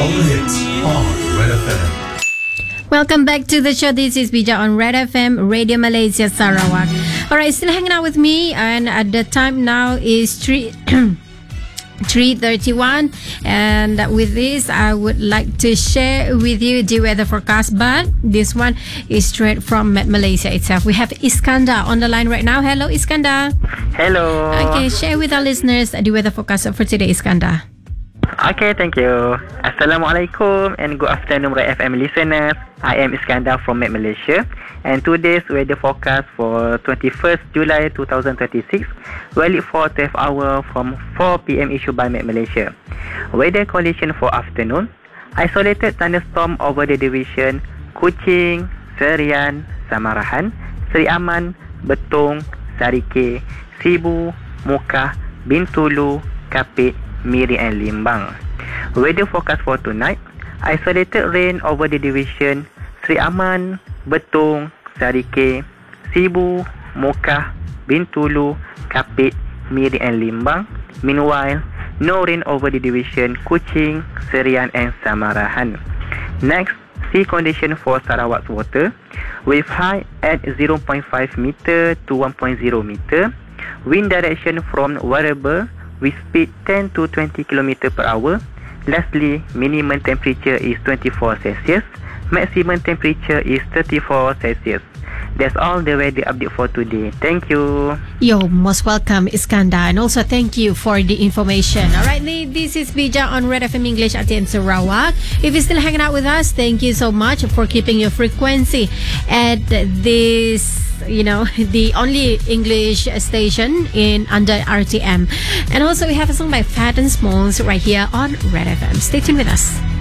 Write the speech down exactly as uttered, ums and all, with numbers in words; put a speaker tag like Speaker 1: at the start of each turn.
Speaker 1: All the hits on Red F M.
Speaker 2: Welcome back to the show. This is Bija on Red F M, Radio Malaysia, Sarawak. Alright, still hanging out with me, and at the time now is three thirty-one, and with this I would like to share with you the weather forecast, but this one is straight from Met Malaysia itself. We have Iskandar on the line right now. Hello, Iskandar.
Speaker 3: Hello.
Speaker 2: Okay, share with our listeners the weather forecast for today, Iskandar.
Speaker 3: Okay, thank you. Assalamualaikum and good afternoon, Red F M listeners. I am Iskandar from Met Malaysia, and today's weather forecast for twenty-first July twenty twenty-six, valid for twelve hours from four p.m. issued by Met Malaysia. Weather condition for afternoon: isolated thunderstorm over the division Kuching, Serian, Samarahan, Seri Aman, Betong, Sarike, Sibu, Mukah, Bintulu, Kapit, Miri and Limbang. Weather forecast for tonight: isolated rain over the division Seri Aman, Betong, Sarike, Sibu, Mukah, Bintulu, Kapit, Miri and Limbang. Meanwhile, no rain over the division Kuching, Serian and Samarahan. Next, sea condition for Sarawak's water: wave height at zero point five meter to one point zero meter. Wind direction from variable with speed ten to twenty kilometers per hour. Lastly, minimum temperature is twenty-four Celsius. Maximum temperature is thirty-four Celsius. That's all the weather update for today. Thank you.
Speaker 2: You're most welcome, Iskandar, and also thank you for the information. Alright, this is Bija on Red F M English at in Sarawak. If you're still hanging out with us, thank you so much for keeping your frequency at this, you know, the only English station in under R T M. And also we have a song by Fat and Smalls right here on Red F M. Stay tuned with us.